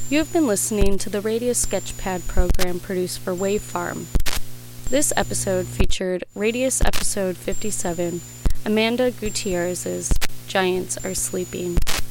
You have been listening to the Radius Sketchpad program produced for Wave Farm. This episode featured Radius Episode 57, Amanda Gutierrez's Giants Are Sleeping.